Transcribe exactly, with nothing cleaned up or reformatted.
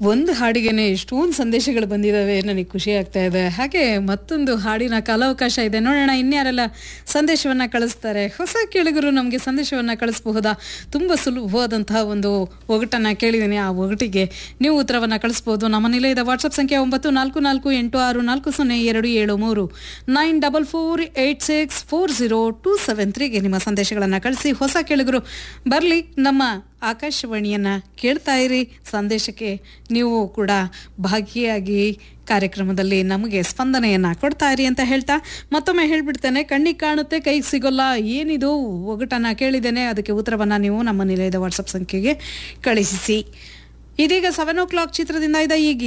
ಒಂದು ಹಾಡಿಗೆನೆ ಎಷ್ಟೊಂದು ಸಂದೇಶಗಳು ಬಂದಿದ್ದಾವೆ, ನನಗೆ ಖುಷಿ ಆಗ್ತಾ ಇದೆ. ಹಾಗೆ ಮತ್ತೊಂದು ಹಾಡಿನ ಕಾಲಾವಕಾಶ ಇದೆ, ನೋಡೋಣ ಇನ್ಯಾರೆಲ್ಲ ಸಂದೇಶವನ್ನು ಕಳಿಸ್ತಾರೆ. ಹೊಸ ಕೇಳಿಗರು ನಮಗೆ ಸಂದೇಶವನ್ನು ಕಳಿಸಬಹುದಾ? ತುಂಬ ಸುಲಭವಾದಂತಹ ಒಂದು ಒಗಟನ್ನು ಕೇಳಿದ್ದೀನಿ, ಆ ಒಗಟಿಗೆ ನೀವು ಉತ್ತರವನ್ನು ಕಳಿಸ್ಬೋದು. ನಮ್ಮ ನಿಲಯದ ವಾಟ್ಸಪ್ ಸಂಖ್ಯೆ ಒಂಬತ್ತು ನಾಲ್ಕು ನಾಲ್ಕು ಎಂಟು ಆರು ನಾಲ್ಕು ಸೊನ್ನೆ ಎರಡು ಏಳು ಮೂರು nine double four eight six four zero two seven ತ್ರೀಗೆ ನಿಮ್ಮ ಸಂದೇಶಗಳನ್ನು ಕಳಿಸಿ. ಹೊಸ ಕೇಳಿಗರು ಬರಲಿ, ನಮ್ಮ ಆಕಾಶವಾಣಿಯನ್ನು ಕೇಳ್ತಾ ಇರಿ, ಸಂದೇಶಕ್ಕೆ ನೀವು ಕೂಡ ಭಾಗಿಯಾಗಿ ಕಾರ್ಯಕ್ರಮದಲ್ಲಿ ನಮಗೆ ಸ್ಪಂದನೆಯನ್ನು ಕೊಡ್ತಾ ಇರಿ ಅಂತ ಹೇಳ್ತಾ ಮತ್ತೊಮ್ಮೆ ಹೇಳ್ಬಿಡ್ತೇನೆ, ಕಣ್ಣಿಗೆ ಕಾಣುತ್ತೆ ಕೈಗೆ ಸಿಗೋಲ್ಲ, ಏನಿದು ಒಗಟನ್ನು ಕೇಳಿದ್ದೇನೆ, ಅದಕ್ಕೆ ಉತ್ತರವನ್ನು ನೀವು ನಮ್ಮ ನಿಲಯದ ವಾಟ್ಸಪ್ ಸಂಖ್ಯೆಗೆ ಕಳಿಸಿ. ಇದೀಗ ಸೆವೆನ್ ಓ ಕ್ಲಾಕ್ ಚಿತ್ರದಿಂದ ಇದೆ ಈ